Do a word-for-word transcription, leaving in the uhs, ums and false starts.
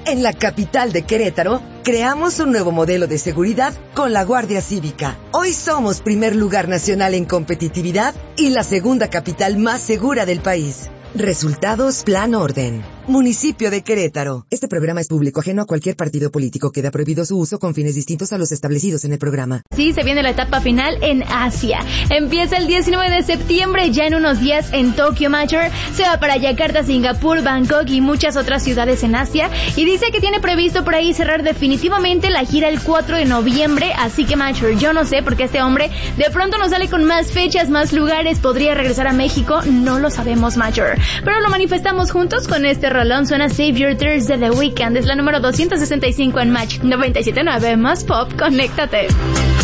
En la capital de Querétaro, creamos un nuevo modelo de seguridad con la Guardia Cívica. Hoy somos primer lugar nacional en competitividad y la segunda capital más segura del país. Resultados Plan Orden. Municipio de Querétaro. Este programa es público, ajeno a cualquier partido político. Queda prohibido su uso con fines distintos a los establecidos en el programa. Sí, se viene la etapa final en Asia. Empieza el diecinueve de septiembre, ya en unos días en Tokyo Mature. Se va para Yakarta, Singapur, Bangkok y muchas otras ciudades en Asia. Y dice que tiene previsto por ahí cerrar definitivamente la gira el cuatro de noviembre. Así que Mature, yo no sé, porque este hombre de pronto nos sale con más fechas, más lugares. Podría regresar a México, no lo sabemos, Mature. Pero lo manifestamos juntos con este rolón. Suena Save Your Tears de The Weeknd. Es la número doscientos sesenta y cinco en Match noventa y siete punto nueve. Más pop, conéctate.